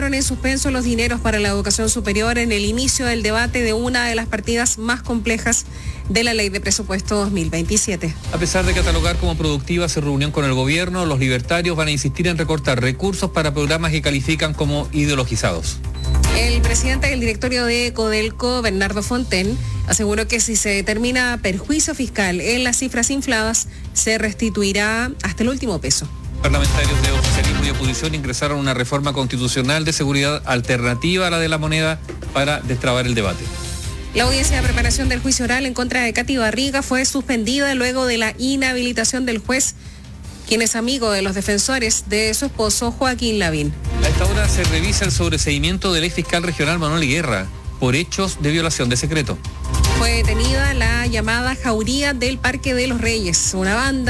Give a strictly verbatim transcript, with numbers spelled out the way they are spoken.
dejaron en suspenso los dineros para la educación superior en el inicio del debate de una de las partidas más complejas de la Ley de Presupuesto dos mil veintisiete. A pesar de catalogar como productiva su reunión con el gobierno, los libertarios van a insistir en recortar recursos para programas que califican como ideologizados. El presidente del directorio de Codelco, Bernardo Fonten, aseguró que si se determina perjuicio fiscal en las cifras infladas, se restituirá hasta el último peso. Parlamentarios de oficialismo y oposición ingresaron una reforma constitucional de seguridad alternativa a la de la moneda para destrabar el debate. La audiencia de preparación del juicio oral en contra de Katy Barriga fue suspendida luego de la inhabilitación del juez, quien es amigo de los defensores de su esposo Joaquín Lavín. A esta hora se revisa el sobreseimiento del ex fiscal regional Manuel Guerra por hechos de violación de secreto. Fue detenida la llamada Jauría del Parque de los Reyes, una banda